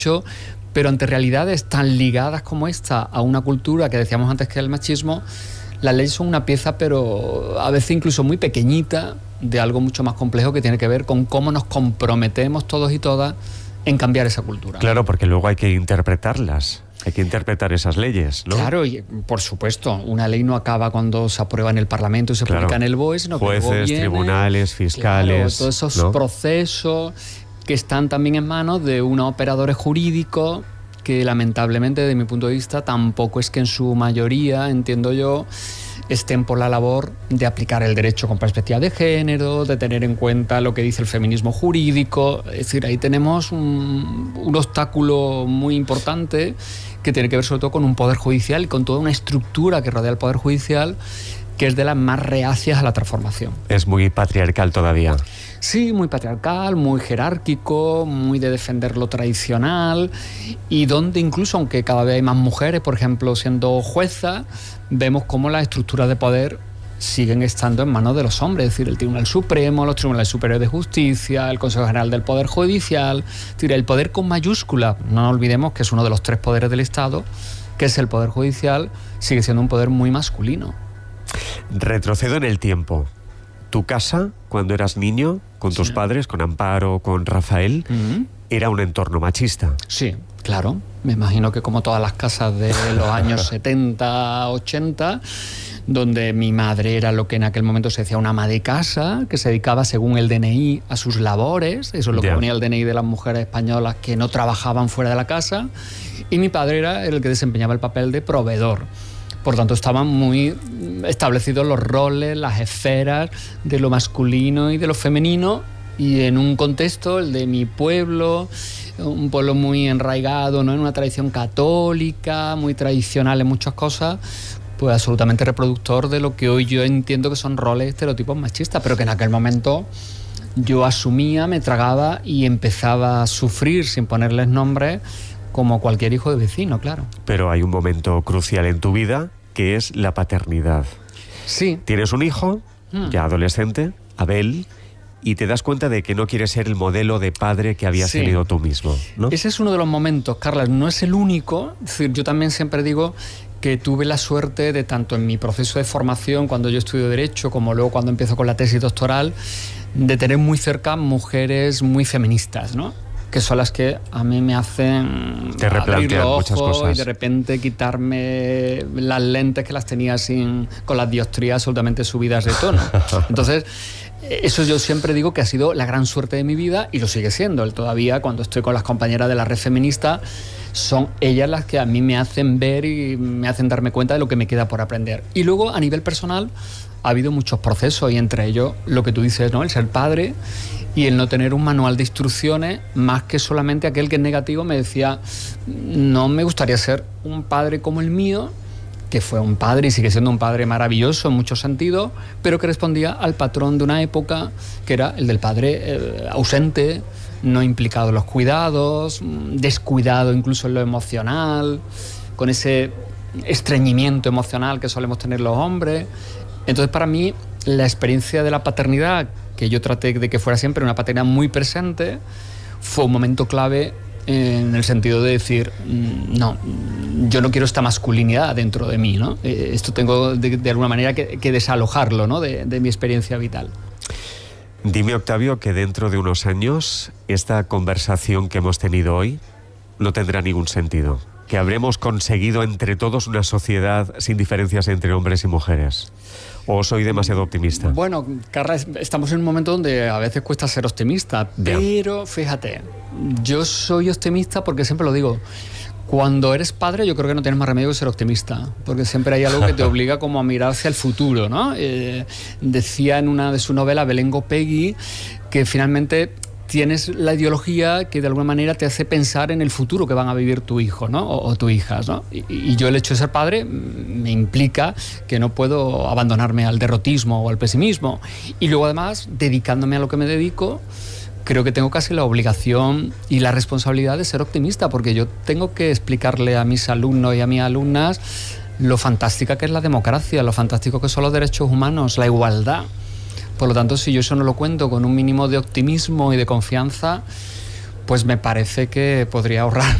pero ante realidades tan ligadas como esta a una cultura que decíamos antes que el machismo, las leyes son una pieza, pero a veces incluso muy pequeñita, de algo mucho más complejo que tiene que ver con cómo nos comprometemos todos y todas en cambiar esa cultura. Claro, porque luego hay que interpretarlas. Hay que interpretar esas leyes, ¿no? Claro, y por supuesto, una ley no acaba cuando se aprueba en el Parlamento y se publica en el BOE, sino que jueces, luego viene, tribunales, fiscales... Claro, todos esos procesos que están también en manos de unos operadores jurídicos que lamentablemente, desde mi punto de vista, tampoco es que en su mayoría, entiendo yo, estén por la labor de aplicar el derecho con perspectiva de género, de tener en cuenta lo que dice el feminismo jurídico. Es decir, ahí tenemos un obstáculo muy importante que tiene que ver sobre todo con un poder judicial y con toda una estructura que rodea el poder judicial que es de las más reacias a la transformación. Es muy patriarcal todavía. Sí, muy patriarcal, muy jerárquico, muy de defender lo tradicional, y donde incluso, aunque cada vez hay más mujeres, por ejemplo, siendo juezas, vemos cómo las estructuras de poder siguen estando en manos de los hombres, es decir, el Tribunal Supremo, los Tribunales Superiores de Justicia, el Consejo General del Poder Judicial, es decir, el poder con mayúscula, no nos olvidemos que es uno de los 3 poderes del Estado, que es el Poder Judicial, sigue siendo un poder muy masculino. Retrocedo en el tiempo. Tu casa, cuando eras niño, con tus padres, con Amparo, con Rafael, era un entorno machista. Sí, claro. Me imagino que como todas las casas de los años 70, 80, donde mi madre era lo que en aquel momento se decía una ama de casa, que se dedicaba según el DNI a sus labores, eso es lo que ponía el DNI de las mujeres españolas que no trabajaban fuera de la casa, y mi padre era el que desempeñaba el papel de proveedor. Por tanto, estaban muy establecidos los roles, las esferas de lo masculino y de lo femenino, y en un contexto, el de mi pueblo, un pueblo muy enraigado, ¿no?, en una tradición católica, muy tradicional en muchas cosas, pues absolutamente reproductor de lo que hoy yo entiendo que son roles, estereotipos machistas, pero que en aquel momento yo asumía, me tragaba y empezaba a sufrir sin ponerles nombres, como cualquier hijo de vecino, claro. Pero hay un momento crucial en tu vida, que es la paternidad. Sí. Tienes un hijo, ya adolescente, Abel, y te das cuenta de que no quieres ser el modelo de padre que habías tenido tú mismo, ¿no? Ese es uno de los momentos, Carlas, no es el único. Es decir, yo también siempre digo que tuve la suerte de, tanto en mi proceso de formación, cuando yo estudio Derecho, como luego cuando empiezo con la tesis doctoral, de tener muy cerca mujeres muy feministas, ¿no?, que son las que a mí me hacen abrir los muchas ojos cosas. Y de repente quitarme las lentes que las tenía con las dioptrías absolutamente subidas de tono. Entonces, eso yo siempre digo que ha sido la gran suerte de mi vida, y lo sigue siendo. Todavía, cuando estoy con las compañeras de la red feminista, son ellas las que a mí me hacen ver y me hacen darme cuenta de lo que me queda por aprender. Y luego, a nivel personal, ha habido muchos procesos, y entre ellos lo que tú dices, ¿no?, el ser padre y el no tener un manual de instrucciones, más que solamente aquel que es negativo. Me decía, no me gustaría ser un padre como el mío, que fue un padre y sigue siendo un padre maravilloso en muchos sentidos, pero que respondía al patrón de una época, que era el del padre ausente, no implicado en los cuidados, descuidado incluso en lo emocional, con ese estreñimiento emocional que solemos tener los hombres. Entonces, para mí, la experiencia de la paternidad, que yo traté de que fuera siempre una paternidad muy presente, fue un momento clave en el sentido de decir, no, yo no quiero esta masculinidad dentro de mí, ¿no? Esto tengo de alguna manera que desalojarlo, ¿no?, de mi experiencia vital. Dime, Octavio, que dentro de unos años esta conversación que hemos tenido hoy no tendrá ningún sentido, que habremos conseguido entre todos una sociedad sin diferencias entre hombres y mujeres. ¿O soy demasiado optimista? Bueno, Carla, estamos en un momento donde a veces cuesta ser optimista, pero fíjate, yo soy optimista porque siempre lo digo. Cuando eres padre, yo creo que no tienes más remedio que ser optimista, porque siempre hay algo que te obliga como a mirar hacia el futuro, ¿no? Decía en una de sus novelas Belén Gopegui que finalmente tienes la ideología que de alguna manera te hace pensar en el futuro que van a vivir tu hijo, ¿no?, o tu hija, ¿no? Y yo, el hecho de ser padre me implica que no puedo abandonarme al derrotismo o al pesimismo. Y luego, además, dedicándome a lo que me dedico, creo que tengo casi la obligación y la responsabilidad de ser optimista, porque yo tengo que explicarle a mis alumnos y a mis alumnas lo fantástica que es la democracia, lo fantástico que son los derechos humanos, la igualdad. Por lo tanto, si yo eso no lo cuento con un mínimo de optimismo y de confianza, pues me parece que podría ahorrar